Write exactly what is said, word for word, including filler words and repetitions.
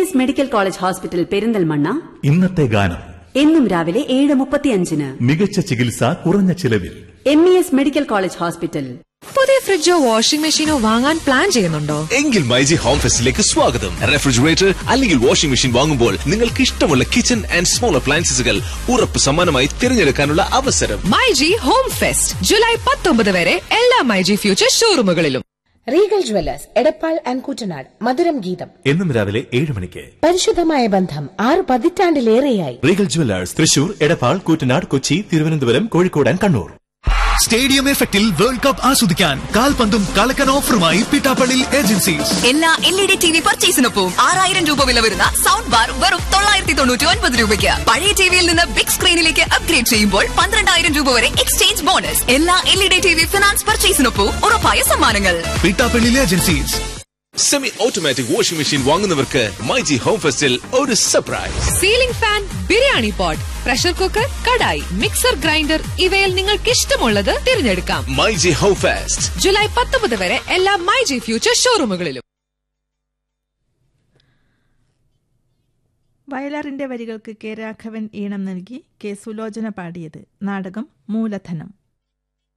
S medical college hospital Perinthalmanna. ഇന്നത്തെ ഗാനം എന്നും രാവിലെ ഏഴ് മുപ്പത്തിയഞ്ചിന്. മികച്ച ചികിത്സ കുറഞ്ഞ ചിലവിൽ. M E S medical college hospital. പുതിയ ഫ്രിഡ്ജോ വാഷിംഗ് മെഷീനോ വാങ്ങാൻ പ്ലാൻ ചെയ്യുന്നുണ്ടോ? എങ്കിൽ മൈജി ഹോം ഫെസ്റ്റിലേക്ക് സ്വാഗതം. റെഫ്രിജറേറ്റർ അല്ലെങ്കിൽ വാഷിംഗ് മെഷീൻ വാങ്ങുമ്പോൾ നിങ്ങൾക്ക് ഇഷ്ടമുള്ള കിച്ചൺ ആൻഡ് സ്മോൾ അപ്ലയൻസസുകൾ ഉറപ്പ് സമ്മാനമായി തിരഞ്ഞെടുക്കാനുള്ള അവസരം. മൈജി ഹോം ഫെസ്റ്റ് ജൂലൈ പത്തൊമ്പത് വരെ എല്ലാ myG future ഷോറൂമുകളിലും. Regal Jewellers Edappal and Koottanad മധുരം ഗീതം എന്നും രാവിലെ ഏഴ് മണിക്ക്. പരിശുദ്ധമായ ബന്ധം ആറ് പതിറ്റാണ്ടിലേറെയായി. Regal Jewellers Thrissur, Edappal, Koottanad, Kochi, Thiruvananthapuram, Kozhikode and Kannur. Stadium എഫക്റ്റിൽ വേൾഡ് കപ്പ് ആസ്വദിക്കാൻ കാൽപന്തും കളക്കൻ ഓഫറുമായി പിട്ടാപ്പള്ളി ഏജൻസീസ്. എല്ലാ L E D T V പർച്ചേസിനൊപ്പം ആറായിരം രൂപ വില വരുന്ന സൗണ്ട് ബാർ വെറും തൊള്ളായിരത്തി തൊണ്ണൂറ്റി ഒൻപത് രൂപയ്ക്ക്. പഴയ ടിവിയിൽ നിന്ന് ബിഗ് സ്ക്രീനിലേക്ക് അപ്ഗ്രേഡ് ചെയ്യുമ്പോൾ പന്ത്രണ്ടായിരം രൂപ വരെ എക്സ്ചേഞ്ച് ബോണസ്. എല്ലാ L E D T V finance പർച്ചേസിനൊപ്പം ഉറപ്പായ സമ്മാനങ്ങൾ. Pittappilly agencies. Semi automatic washing machine വാങ്ങുന്നവർക്ക് myG home ഫെസ്റ്റിൽ ഒരു surprise. Ceiling fan, biryani pot, pressure cooker, kadai, mixer grinder ഇവയിൽ നിങ്ങൾക്ക് ഇഷ്ടമുള്ളത് തിരഞ്ഞെടുക്കാം. മൈജി ഹോം ഫെസ്റ്റ് ജൂലൈ പത്തൊമ്പത് വരെ എല്ലാ മൈജി ഫ്യൂച്ചർ ഷോറൂമുകളിലും. വയലാറിന്റെ വരികൾക്ക് കെ രാഘവൻ ഈണം നൽകി കെ സുലോചന പാടിയത്. നാടകം മൂലധനം.